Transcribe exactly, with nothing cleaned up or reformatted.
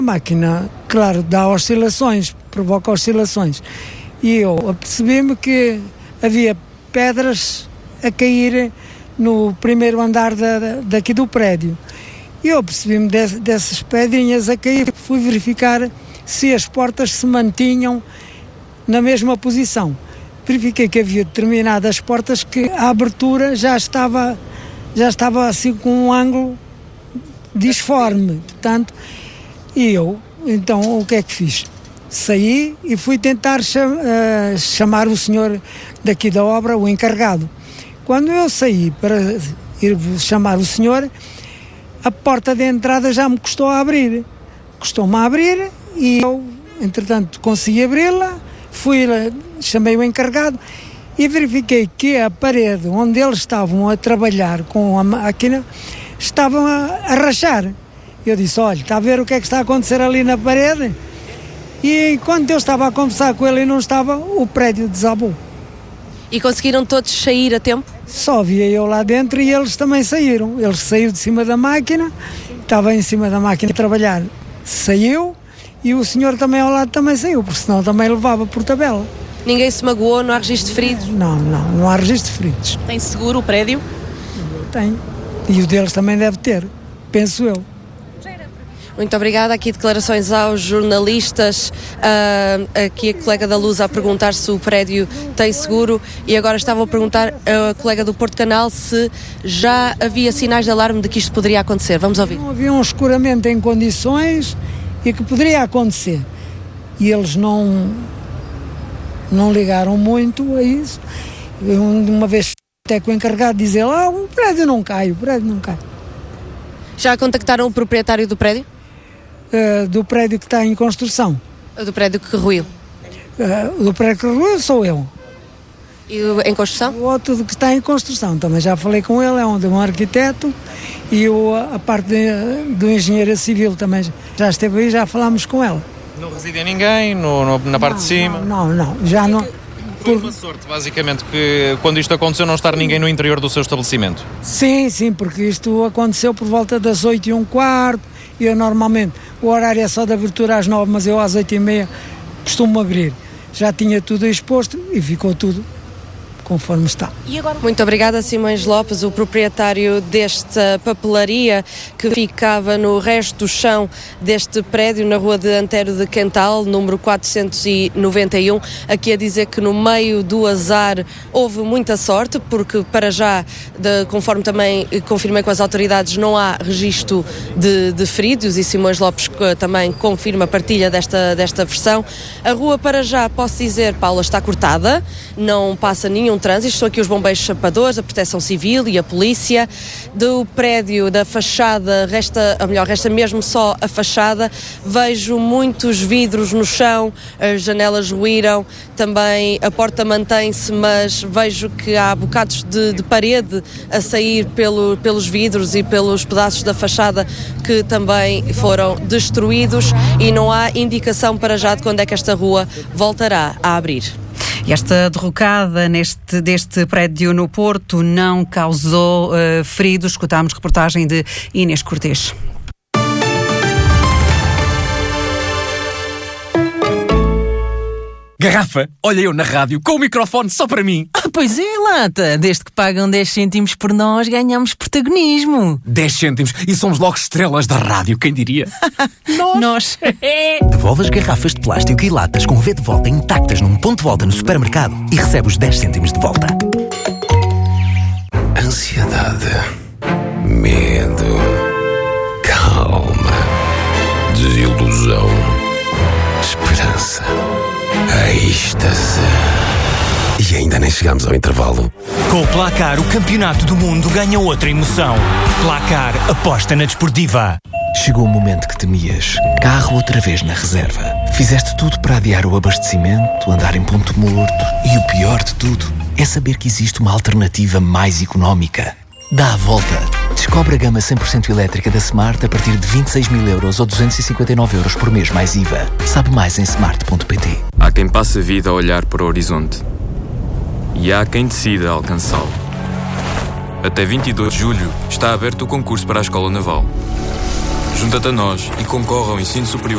A máquina, claro, dá oscilações, provoca oscilações. E eu apercebi-me que havia pedras a cair no primeiro andar da, daqui do prédio. E eu percebi-me de, dessas pedrinhas a cair, fui verificar se as portas se mantinham na mesma posição. Verifiquei que havia determinadas portas que a abertura já estava, já estava assim com um ângulo disforme, portanto, e eu, então, o que é que fiz? Saí e fui tentar cham, uh, chamar o senhor daqui da obra, o encarregado. Quando eu saí para ir chamar o senhor, a porta de entrada já me custou a abrir. Custou-me a abrir e eu, entretanto, consegui abri-la, fui, chamei o encarregado e verifiquei que a parede onde eles estavam a trabalhar com a máquina estavam a, a rachar. Eu disse, olha, está a ver o que é que está a acontecer ali na parede? E enquanto eu estava a conversar com ele e não estava, o prédio desabou. E conseguiram todos sair a tempo? Só via eu lá dentro e eles também saíram. Eles saíram de cima da máquina, estava em cima da máquina a trabalhar, saiu, e o senhor também ao lado também saiu, porque senão também levava por tabela. Ninguém se magoou, não há registro de feridos? Não, não, não há registro de feridos. Tem seguro o prédio? Tem. E o deles também deve ter, penso eu. Muito obrigada. Aqui declarações aos jornalistas. Uh, aqui a colega da Luz a perguntar se o prédio tem seguro e agora estava a perguntar a colega do Porto Canal se já havia sinais de alarme de que isto poderia acontecer. Vamos ouvir. Não havia um escuramento em condições e que poderia acontecer. E eles não, não ligaram muito a isso. Uma vez até que o encarregado dizia lá, o prédio não cai, o prédio não cai. Já contactaram o proprietário do prédio? Uh, do prédio que está em construção. Do prédio que ruiu? Uh, do prédio que ruiu sou eu. E em construção? O outro que está em construção, também já falei com ele, é um, um arquiteto, e o, a parte de, do engenheiro civil também já esteve aí, já falámos com ela. Não reside ninguém no, no, na parte não, de cima? Não, não, não já não. Foi uma sorte, basicamente, que quando isto aconteceu não estar ninguém no interior do seu estabelecimento? Sim, sim, porque isto aconteceu por volta das oito e um quarto, e eu normalmente, o horário é só de abertura às nove, mas eu às oito e meia costumo abrir. Já tinha tudo exposto e ficou tudo conforme está. E agora? Muito obrigada, Simões Lopes, o proprietário desta papelaria que ficava no resto do chão deste prédio na rua de Antero de Quental, número quatrocentos e noventa e um, aqui a dizer que no meio do azar houve muita sorte, porque para já, de, conforme também confirmei com as autoridades, não há registro de, de feridos, e Simões Lopes também confirma a partilha desta, desta versão. A rua para já, posso dizer, Paula, está cortada, não passa nenhum trânsito, estão aqui os bombeiros chapadores, a proteção civil e a polícia. Do prédio, da fachada, resta, ou melhor, resta mesmo só a fachada. Vejo muitos vidros no chão, as janelas ruíram, também a porta mantém-se, mas vejo que há bocados de, de parede a sair pelo, pelos vidros e pelos pedaços da fachada que também foram destruídos, e não há indicação para já de quando é que esta rua voltará a abrir. E esta derrocada neste, deste prédio no Porto não causou uh, feridos. Escutámos reportagem de Inês Cortês. Garrafa, olha eu na rádio com o microfone só para mim. Ah, pois é, lata. Desde que pagam dez cêntimos por nós, ganhamos protagonismo. dez cêntimos e somos logo estrelas da rádio, quem diria? Nós. Nós. Devolve as garrafas de plástico e latas com V de volta intactas num ponto de volta no supermercado e recebe os dez cêntimos de volta. Ansiedade, medo, calma, desilusão, esperança, êxtase. E ainda nem chegamos ao intervalo. Com o Placar, o campeonato do mundo ganha outra emoção. Placar, aposta na desportiva. Chegou o momento que temias. Carro outra vez na reserva. Fizeste tudo para adiar o abastecimento, andar em ponto morto. E o pior de tudo é saber que existe uma alternativa mais económica. Dá a volta. Descobre a gama cem por cento elétrica da Smart a partir de vinte e seis mil euros ou duzentos e cinquenta e nove euros por mês mais I V A. Sabe mais em smart ponto pt. Há quem passe a vida a olhar para o horizonte. E há quem decida alcançá-lo. Até vinte e dois de julho está aberto o concurso para a Escola Naval. Junta-te a nós e concorre ao ensino superior